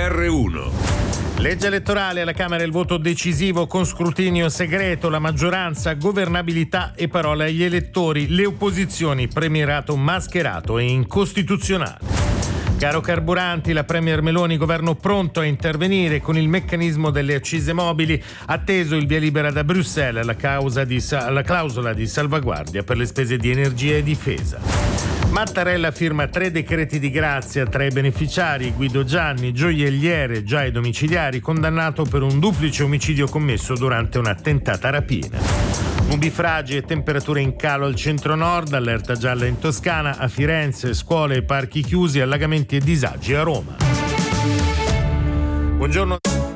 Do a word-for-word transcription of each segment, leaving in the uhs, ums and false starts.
R uno. Legge elettorale alla Camera, il voto decisivo con scrutinio segreto, la maggioranza, governabilità e parole agli elettori, le opposizioni, premierato mascherato e incostituzionale. Caro carburanti, la Premier Meloni, governo pronto a intervenire con il meccanismo delle accise mobili, atteso il via libera da Bruxelles alla, causa di, alla clausola di salvaguardia per le spese di energia e difesa. Mattarella firma tre decreti di grazia tra i beneficiari: Guido Gianni, gioielliere, già ai domiciliari, condannato per un duplice omicidio commesso durante una tentata rapina. Nubifragi e temperature in calo al centro-nord, allerta gialla in Toscana, a Firenze, scuole e parchi chiusi, allagamenti e disagi a Roma. Buongiorno.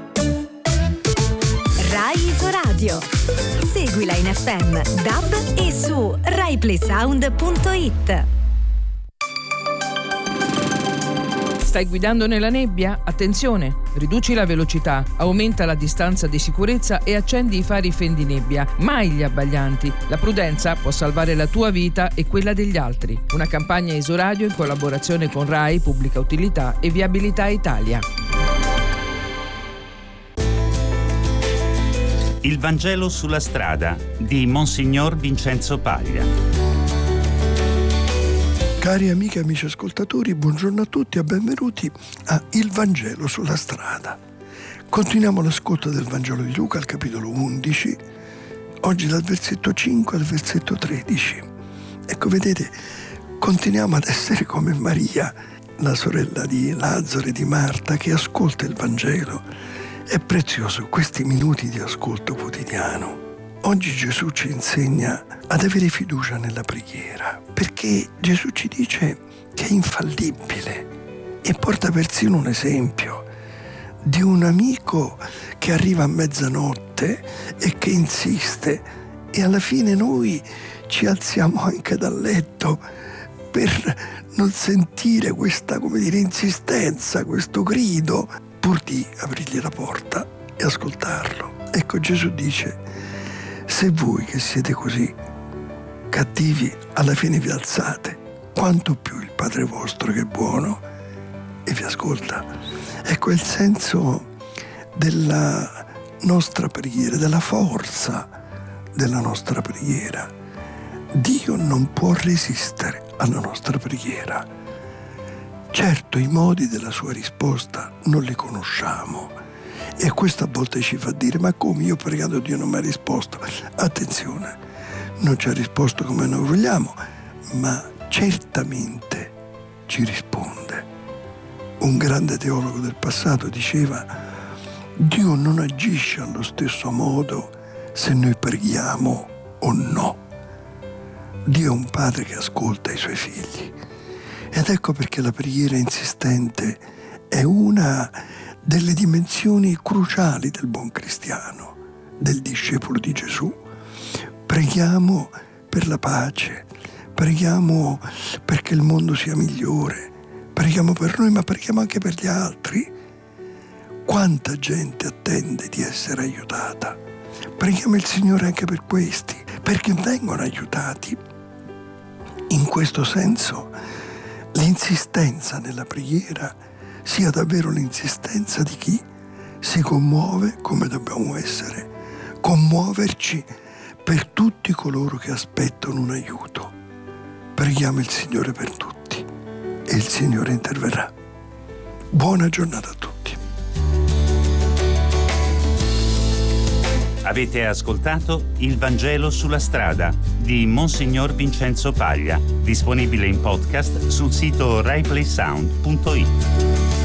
Rai Isoradio. Seguila in F M, D A B e su rai play sound punto it. Stai guidando nella nebbia? Attenzione! Riduci la velocità, aumenta la distanza di sicurezza e accendi i fari fendinebbia. Mai gli abbaglianti. La prudenza può salvare la tua vita e quella degli altri. Una campagna Isoradio in collaborazione con Rai, Pubblica Utilità e Viabilità Italia. Il Vangelo sulla strada di Monsignor Vincenzo Paglia. Cari amiche e amici ascoltatori, buongiorno a tutti e benvenuti a Il Vangelo sulla strada. Continuiamo l'ascolto del Vangelo di Luca al capitolo undici, oggi dal versetto cinque al versetto tredici. Ecco, vedete, continuiamo ad essere come Maria, la sorella di Lazzaro e di Marta, che ascolta il Vangelo. È prezioso questi minuti di ascolto quotidiano. Oggi Gesù ci insegna ad avere fiducia nella preghiera, perché Gesù ci dice che è infallibile e porta persino un esempio di un amico che arriva a mezzanotte e che insiste, e alla fine noi ci alziamo anche dal letto per non sentire questa, come dire, insistenza, questo grido, pur di aprirgli la porta e ascoltarlo. Ecco, Gesù dice: se voi che siete così cattivi alla fine vi alzate, quanto più il Padre vostro che è buono e vi ascolta. Ecco il senso della nostra preghiera, della forza della nostra preghiera. Dio non può resistere alla nostra preghiera. Certo, i modi della sua risposta non li conosciamo, e questo a volte ci fa dire: ma come, io ho pregato, Dio non mi ha risposto? Attenzione, non ci ha risposto come noi vogliamo, ma certamente ci risponde. Un grande teologo del passato diceva: Dio non agisce allo stesso modo se noi preghiamo o no. Dio è un padre che ascolta i suoi figli, ed ecco perché la preghiera insistente è una delle dimensioni cruciali del buon cristiano, del discepolo di Gesù. Preghiamo per la pace, preghiamo perché il mondo sia migliore, preghiamo per noi, ma preghiamo anche per gli altri. Quanta gente attende di essere aiutata. Preghiamo il Signore anche per questi, perché vengono aiutati. In questo senso, l'insistenza nella preghiera sia davvero l'insistenza di chi si commuove, come dobbiamo essere, commuoverci per tutti coloro che aspettano un aiuto. Preghiamo il Signore per tutti e il Signore interverrà. Buona giornata a tutti. Avete ascoltato Il Vangelo sulla strada di Monsignor Vincenzo Paglia, disponibile in podcast sul sito rai play sound punto it.